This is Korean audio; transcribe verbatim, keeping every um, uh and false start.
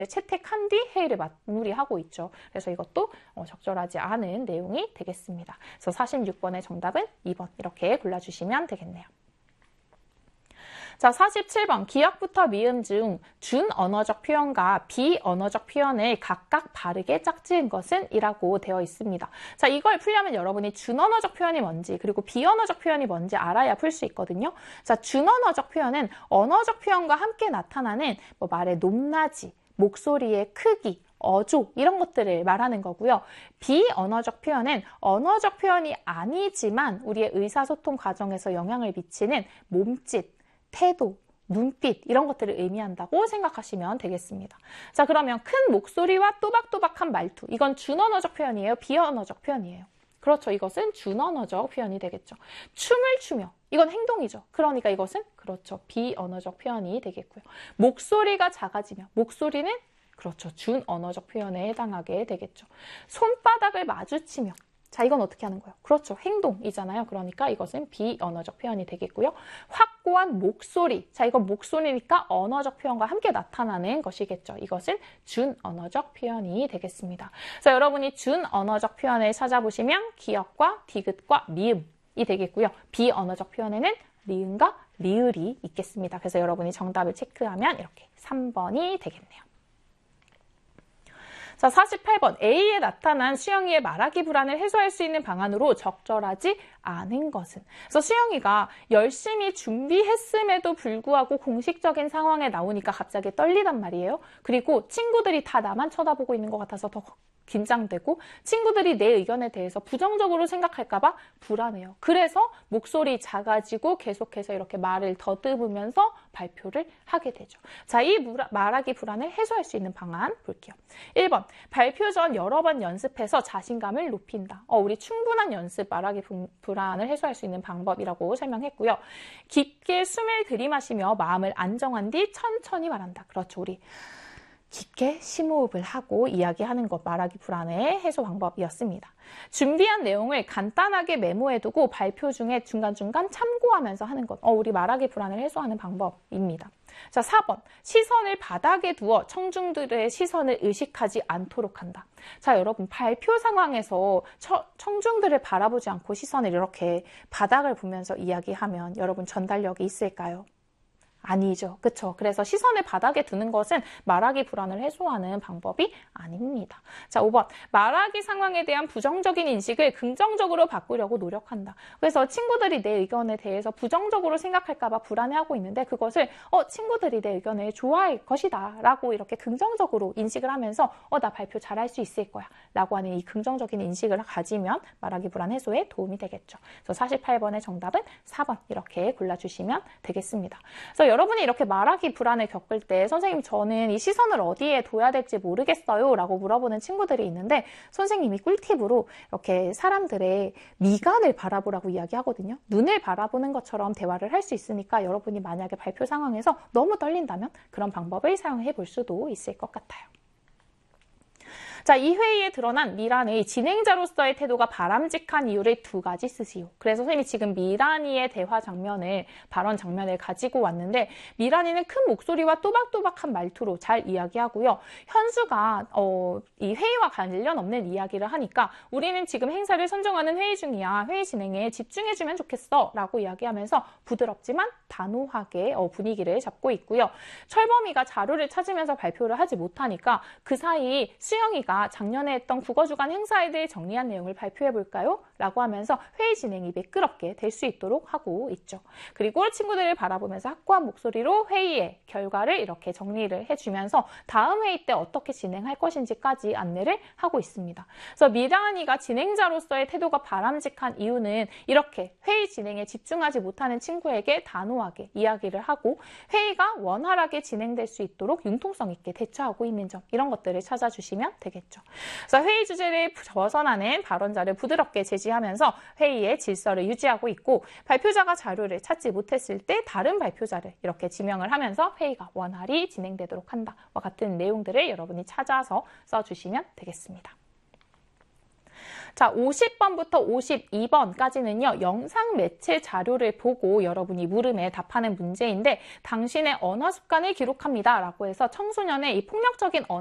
채택한 뒤 회의를 마무리하고 있죠. 그래서 이것도 적절하지 않은 내용이 되겠습니다. 그래서 사십육 번의 정답은 이 번 이렇게 골라주시면 되겠네요. 자, 사십칠 번 기역부터 미음 중 준언어적 표현과 비언어적 표현을 각각 바르게 짝지은 것은? 이라고 되어 있습니다. 자, 이걸 풀려면 여러분이 준언어적 표현이 뭔지 그리고 비언어적 표현이 뭔지 알아야 풀 수 있거든요. 자, 준언어적 표현은 언어적 표현과 함께 나타나는 뭐 말의 높낮이, 목소리의 크기, 어조 이런 것들을 말하는 거고요. 비언어적 표현은 언어적 표현이 아니지만 우리의 의사소통 과정에서 영향을 미치는 몸짓, 태도, 눈빛 이런 것들을 의미한다고 생각하시면 되겠습니다. 자, 그러면 큰 목소리와 또박또박한 말투 이건 준언어적 표현이에요? 비언어적 표현이에요? 그렇죠. 이것은 준언어적 표현이 되겠죠. 춤을 추며 이건 행동이죠. 그러니까 이것은 그렇죠. 비언어적 표현이 되겠고요. 목소리가 작아지며 목소리는 그렇죠. 준언어적 표현에 해당하게 되겠죠. 손바닥을 마주치며 자, 이건 어떻게 하는 거예요? 그렇죠. 행동이잖아요. 그러니까 이것은 비언어적 표현이 되겠고요. 확고한 목소리. 자, 이건 목소리니까 언어적 표현과 함께 나타나는 것이겠죠. 이것은 준언어적 표현이 되겠습니다. 자, 여러분이 준언어적 표현을 찾아보시면 기역과 디귿과 미음이 되겠고요. 비언어적 표현에는 리음과 리을이 있겠습니다. 그래서 여러분이 정답을 체크하면 이렇게 삼 번이 되겠네요. 자, 사십팔 번 A에 나타난 수영이의 말하기 불안을 해소할 수 있는 방안으로 적절하지 않은 것은? 그래서 수영이가 열심히 준비했음에도 불구하고 공식적인 상황에 나오니까 갑자기 떨리단 말이에요. 그리고 친구들이 다 나만 쳐다보고 있는 것 같아서 더 긴장되고 친구들이 내 의견에 대해서 부정적으로 생각할까 봐 불안해요. 그래서 목소리 작아지고 계속해서 이렇게 말을 더듬으면서 발표를 하게 되죠. 자, 이 말하기 불안을 해소할 수 있는 방안 볼게요. 일 번, 발표 전 여러 번 연습해서 자신감을 높인다. 어, 우리 충분한 연습 말하기 불안을 해소할 수 있는 방법이라고 설명했고요. 깊게 숨을 들이마시며 마음을 안정한 뒤 천천히 말한다. 그렇죠. 우리 깊게 심호흡을 하고 이야기하는 것 말하기 불안의 해소 방법이었습니다. 준비한 내용을 간단하게 메모해두고 발표 중에 중간중간 참고하면서 하는 것. 어, 우리 말하기 불안을 해소하는 방법입니다. 자, 사 번. 시선을 바닥에 두어 청중들의 시선을 의식하지 않도록 한다. 자, 여러분 발표 상황에서 처, 청중들을 바라보지 않고 시선을 이렇게 바닥을 보면서 이야기하면 여러분 전달력이 있을까요? 아니죠. 그쵸? 그래서 시선을 바닥에 두는 것은 말하기 불안을 해소하는 방법이 아닙니다. 자, 오 번. 말하기 상황에 대한 부정적인 인식을 긍정적으로 바꾸려고 노력한다. 그래서 친구들이 내 의견에 대해서 부정적으로 생각할까 봐 불안해하고 있는데 그것을 어, 친구들이 내 의견을 좋아할 것이다 라고 이렇게 긍정적으로 인식을 하면서 어, 나 발표 잘할 수 있을 거야 라고 하는 이 긍정적인 인식을 가지면 말하기 불안 해소에 도움이 되겠죠. 그래서 사십팔 번의 정답은 사 번 이렇게 골라주시면 되겠습니다. 그래서 여러분이 이렇게 말하기 불안을 겪을 때 선생님 저는 이 시선을 어디에 둬야 될지 모르겠어요 라고 물어보는 친구들이 있는데 선생님이 꿀팁으로 이렇게 사람들의 미간을 바라보라고 이야기하거든요. 눈을 바라보는 것처럼 대화를 할 수 있으니까 여러분이 만약에 발표 상황에서 너무 떨린다면 그런 방법을 사용해 볼 수도 있을 것 같아요. 자, 이 회의에 드러난 미란의 진행자로서의 태도가 바람직한 이유를 두 가지 쓰시오. 그래서 선생님이 지금 미란이의 대화 장면을, 발언 장면을 가지고 왔는데 미란이는 큰 목소리와 또박또박한 말투로 잘 이야기하고요. 현수가 어, 이 회의와 관련 없는 이야기를 하니까 우리는 지금 행사를 선정하는 회의 중이야. 회의 진행에 집중해주면 좋겠어. 라고 이야기하면서 부드럽지만 단호하게 어, 분위기를 잡고 있고요. 철범이가 자료를 찾으면서 발표를 하지 못하니까 그 사이 수영이가 작년에 했던 국어주간 행사에 대해 정리한 내용을 발표해 볼까요? 라고 하면서 회의 진행이 매끄럽게 될 수 있도록 하고 있죠. 그리고 친구들을 바라보면서 확고한 목소리로 회의의 결과를 이렇게 정리를 해주면서 다음 회의 때 어떻게 진행할 것인지까지 안내를 하고 있습니다. 그래서 미란이가 진행자로서의 태도가 바람직한 이유는 이렇게 회의 진행에 집중하지 못하는 친구에게 단호하게 이야기를 하고 회의가 원활하게 진행될 수 있도록 융통성 있게 대처하고 있는 점 이런 것들을 찾아주시면 되겠습니다. 그래서 회의 주제를 벗어나는 발언자를 부드럽게 제지하면서 회의의 질서를 유지하고 있고 발표자가 자료를 찾지 못했을 때 다른 발표자를 이렇게 지명을 하면서 회의가 원활히 진행되도록 한다와 같은 내용들을 여러분이 찾아서 써주시면 되겠습니다. 자, 오십 번부터 오십이 번까지는요. 영상 매체 자료를 보고 여러분이 물음에 답하는 문제인데 당신의 언어 습관을 기록합니다. 라고 해서 청소년의 이 폭력적인 언어